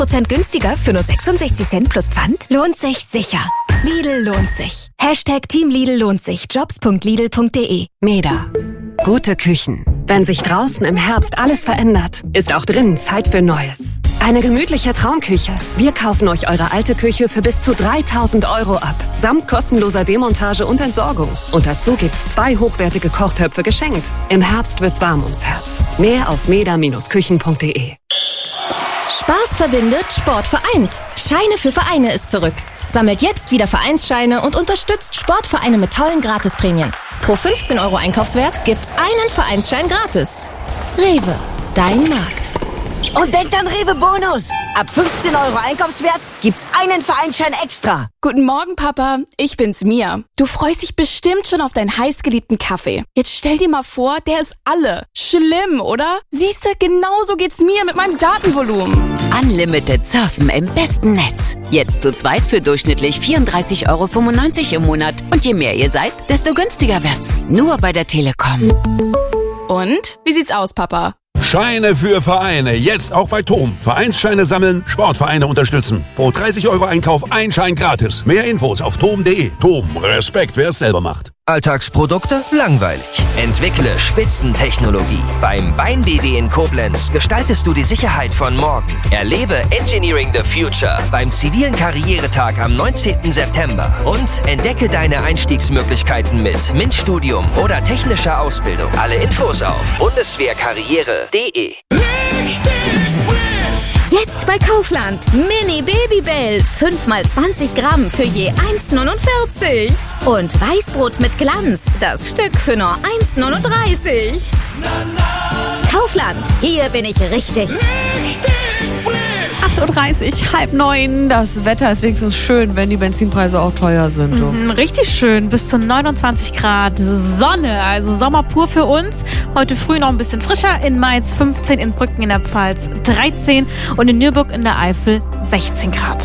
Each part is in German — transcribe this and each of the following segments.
20% günstiger für nur 66 Cent plus Pfand? Lohnt sich sicher. Lidl lohnt sich. #Team Lidl lohnt sich. Jobs.lidl.de. Meda. Gute Küchen. Wenn sich draußen im Herbst alles verändert, ist auch drinnen Zeit für Neues. Eine gemütliche Traumküche. Wir kaufen euch eure alte Küche für bis zu 3.000 € ab. Samt kostenloser Demontage und Entsorgung. Und dazu gibt's 2 hochwertige Kochtöpfe geschenkt. Im Herbst wird's warm ums Herz. Mehr auf meda-küchen.de. Spaß verbindet, Sport vereint. Scheine für Vereine ist zurück. Sammelt jetzt wieder Vereinsscheine und unterstützt Sportvereine mit tollen Gratisprämien. Pro 15 € Einkaufswert gibt's einen Vereinsschein gratis. Rewe, dein Markt. Und denkt an Rewe Bonus. Ab 15 € Einkaufswert gibt's einen Vereinsschein extra. Guten Morgen, Papa. Ich bin's, Mia. Du freust dich bestimmt schon auf deinen heißgeliebten Kaffee. Jetzt stell dir mal vor, der ist alle. Schlimm, oder? Siehste, genauso geht's mir mit meinem Datenvolumen. Unlimited surfen im besten Netz. Jetzt zu zweit für durchschnittlich 34,95 € im Monat. Und je mehr ihr seid, desto günstiger wird's. Nur bei der Telekom. Und? Wie sieht's aus, Papa? Scheine für Vereine, jetzt auch bei TOM. Vereinsscheine sammeln, Sportvereine unterstützen. Pro 30 € Einkauf ein Schein gratis. Mehr Infos auf tom.de. TOM, Respekt, wer es selber macht. Alltagsprodukte? Langweilig. Entwickle Spitzentechnologie. Beim Bein-BW in Koblenz gestaltest du die Sicherheit von morgen. Erlebe Engineering the Future beim zivilen Karrieretag am 19. September. Und entdecke deine Einstiegsmöglichkeiten mit MINT-Studium oder technischer Ausbildung. Alle Infos auf bundeswehrkarriere.de. Jetzt bei Kaufland. Mini Babybell. 5x20 Gramm für je 1,49. Und Weißbrot mit Glanz. Das Stück für nur 1,39. Kaufland. Hier bin ich richtig. 8:30 Uhr, 8:30. Das Wetter ist wenigstens schön, wenn die Benzinpreise auch teuer sind. Richtig schön, bis zu 29 Grad Sonne, also Sommer pur für uns. Heute früh noch ein bisschen frischer, in Mainz 15, in Brücken in der Pfalz 13 und in Nürburg in der Eifel 16 Grad.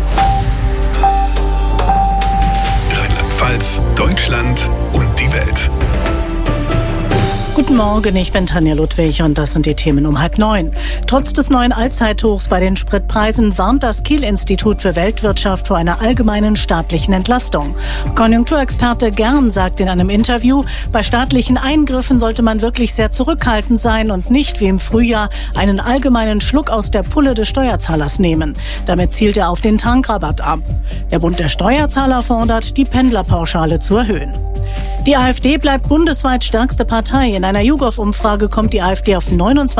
Rheinland-Pfalz, Deutschland und die Welt. Guten Morgen, ich bin Tanja Ludwig und das sind die Themen um 8:30. Trotz des neuen Allzeithochs bei den Spritpreisen warnt das Kiel-Institut für Weltwirtschaft vor einer allgemeinen staatlichen Entlastung. Konjunkturexperte Gern sagt in einem Interview, bei staatlichen Eingriffen sollte man wirklich sehr zurückhaltend sein und nicht wie im Frühjahr einen allgemeinen Schluck aus der Pulle des Steuerzahlers nehmen. Damit zielt er auf den Tankrabatt ab. Der Bund der Steuerzahler fordert, die Pendlerpauschale zu erhöhen. Die AfD bleibt bundesweit stärkste Partei. In einer YouGov-Umfrage kommt die AfD auf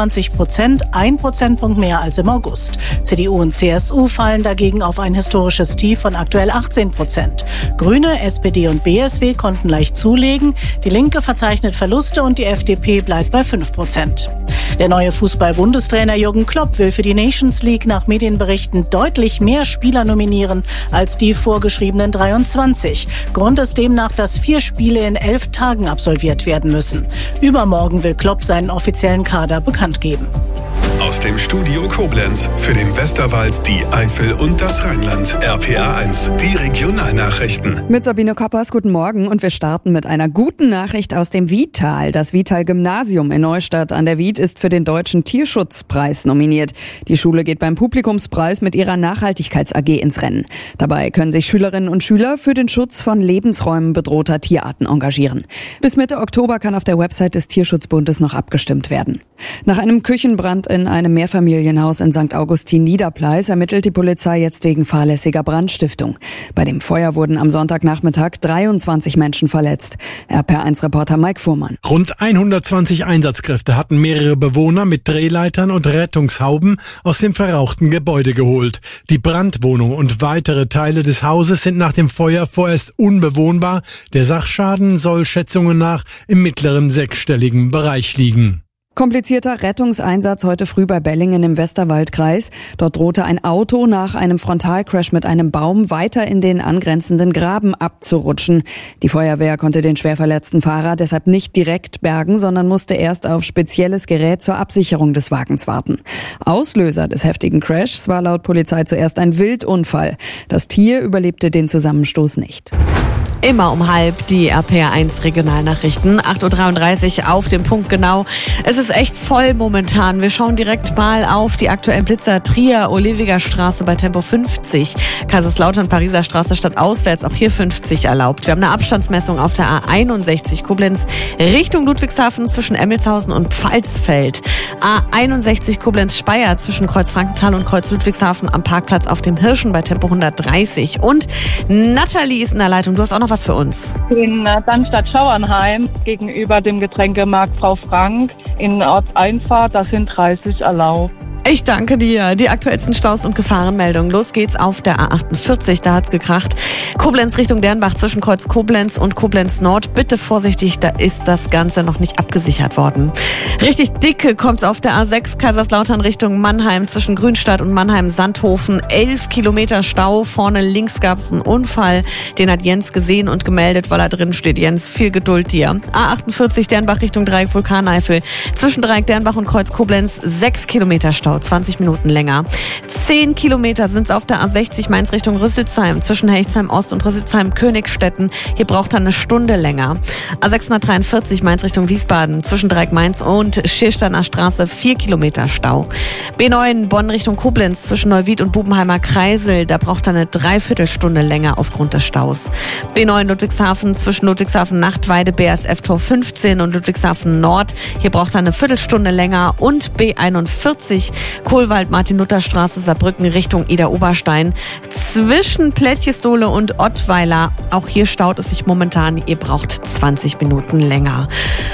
29%, 1 Prozentpunkt mehr als im August. CDU und CSU fallen dagegen auf ein historisches Tief von aktuell 18%. Grüne, SPD und BSW konnten leicht zulegen. Die Linke verzeichnet Verluste und die FDP bleibt bei 5%. Der neue Fußball-Bundestrainer Jürgen Klopp will für die Nations League nach Medienberichten deutlich mehr Spieler nominieren als die vorgeschriebenen 23. Grund ist demnach, dass 4 Spiele in 11 Tagen absolviert werden müssen. Übermorgen will Klopp seinen offiziellen Kader bekannt geben. Aus dem Studio Koblenz für den Westerwald, die Eifel und das Rheinland. RPA1, die Regionalnachrichten. Mit Sabine Koppers, guten Morgen. Und wir starten mit einer guten Nachricht aus dem Wiedtal. Das Wiedtal-Gymnasium in Neustadt an der Wied ist für den Deutschen Tierschutzpreis nominiert. Die Schule geht beim Publikumspreis mit ihrer Nachhaltigkeits-AG ins Rennen. Dabei können sich Schülerinnen und Schüler für den Schutz von Lebensräumen bedrohter Tierarten engagieren. Bis Mitte Oktober kann auf der Website des Tierschutzbundes noch abgestimmt werden. Nach einem Küchenbrand in einem Mehrfamilienhaus in St. Augustin Niederpleis ermittelt die Polizei jetzt wegen fahrlässiger Brandstiftung. Bei dem Feuer wurden am Sonntagnachmittag 23 Menschen verletzt. RPA1-Reporter Mike Fuhrmann. Rund 120 Einsatzkräfte hatten mehrere Bewohner mit Drehleitern und Rettungshauben aus dem verrauchten Gebäude geholt. Die Brandwohnung und weitere Teile des Hauses sind nach dem Feuer vorerst unbewohnbar. Der Sachschaden soll Schätzungen nach im mittleren sechsstelligen Bereich liegen. Komplizierter Rettungseinsatz heute früh bei Bellingen im Westerwaldkreis. Dort drohte ein Auto nach einem Frontalcrash mit einem Baum weiter in den angrenzenden Graben abzurutschen. Die Feuerwehr konnte den schwer verletzten Fahrer deshalb nicht direkt bergen, sondern musste erst auf spezielles Gerät zur Absicherung des Wagens warten. Auslöser des heftigen Crashs war laut Polizei zuerst ein Wildunfall. Das Tier überlebte den Zusammenstoß nicht. Immer um 12:30 die RPR1 Regionalnachrichten. 8:33 Uhr auf den Punkt genau. Es ist echt voll momentan. Wir schauen direkt mal auf die aktuellen Blitzer. Trier, Olewiger Straße bei Tempo 50. Kaiserslautern, Pariser Straße statt auswärts. Auch hier 50 erlaubt. Wir haben eine Abstandsmessung auf der A61 Koblenz Richtung Ludwigshafen zwischen Emmelshausen und Pfalzfeld. A61 Koblenz-Speyer zwischen Kreuz Frankenthal und Kreuz Ludwigshafen am Parkplatz auf dem Hirschen bei Tempo 130. Und Nathalie ist in der Leitung. Du hast auch noch was für uns. In Dannstadt-Schauernheim gegenüber dem Getränkemarkt Frau Frank in Ortseinfahrt, das sind 30 erlaubt. Ich danke dir. Die aktuellsten Staus und Gefahrenmeldungen. Los geht's auf der A48, da hat's gekracht. Koblenz Richtung Dernbach zwischen Kreuz Koblenz und Koblenz Nord. Bitte vorsichtig, da ist das Ganze noch nicht abgesichert worden. Richtig dicke kommt's auf der A6 Kaiserslautern Richtung Mannheim zwischen Grünstadt und Mannheim-Sandhofen. 11 Kilometer Stau. Vorne links gab's einen Unfall. Den hat Jens gesehen und gemeldet, weil er drin steht. Jens, viel Geduld dir. A48 Dernbach Richtung Dreieck Vulkaneifel. Zwischen Dreieck Dernbach und Kreuz Koblenz 6 Kilometer Stau. 20 Minuten länger. 10 Kilometer sind es auf der A60 Mainz Richtung Rüsselsheim zwischen Hechtsheim Ost und Rüsselsheim Königstetten. Hier braucht er eine Stunde länger. A643 Mainz Richtung Wiesbaden zwischen Dreieck Mainz und Schiersteiner Straße 4 Kilometer Stau. B9 Bonn Richtung Koblenz zwischen Neuwied und Bubenheimer Kreisel. Da braucht er eine Dreiviertelstunde länger aufgrund des Staus. B9 Ludwigshafen zwischen Ludwigshafen Nachtweide BASF Tor 15 und Ludwigshafen Nord. Hier braucht er eine Viertelstunde länger. Und B41 Kohlwald, Martin-Luther-Straße, Saarbrücken Richtung Ida-Oberstein. Zwischen Plättjesdole und Ottweiler. Auch hier staut es sich momentan. Ihr braucht 20 Minuten länger.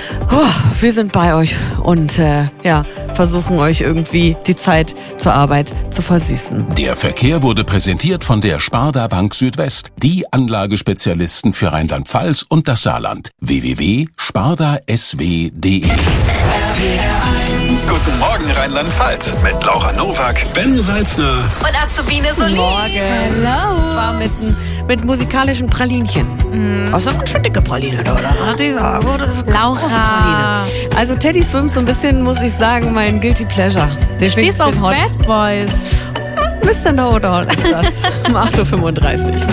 Wir sind bei euch und versuchen euch irgendwie die Zeit zur Arbeit zu versüßen. Der Verkehr wurde präsentiert von der Sparda Bank Südwest. Die Anlagespezialisten für Rheinland-Pfalz und das Saarland. www.spardasw.de. Guten Morgen Rheinland-Pfalz mit Laura Nowak, Ben Salzner und Azubine Solé. Morgen. Hello. Und zwar mit musikalischen Pralinchen. Also ganz schön dicke Praline, oder? Hat ich sagen, oder? Laura. Also Teddy Swims so ein bisschen, muss ich sagen, mein Guilty Pleasure. Der stehst auf Bad Boys. Mr. Know-It-All ist das. Um 8:35 Uhr.